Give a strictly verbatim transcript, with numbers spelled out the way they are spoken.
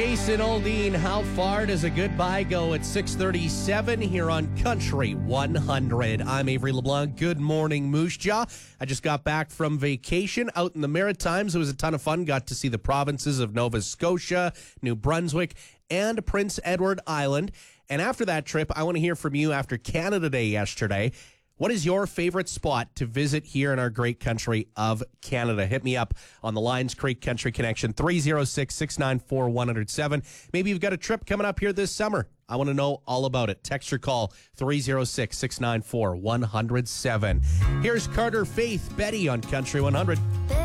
Jason Aldean, how far does a goodbye go at six thirty-seven here on Country one hundred? I'm Avery LeBlanc. Good morning, Moose Jaw. I just got back from vacation out in the Maritimes. It was a ton of fun. Got to see the provinces of Nova Scotia, New Brunswick, and Prince Edward Island. And after that trip, I want to hear from you after Canada Day yesterday. What is your favorite spot to visit here in our great country of Canada? Hit me up on the Lions Creek Country Connection, three oh six, six nine four, one oh seven. Maybe you've got a trip coming up here this summer. I want to know all about it. Text or call three oh six, six nine four, one oh seven. Here's Carter Faith, Betty on Country one hundred.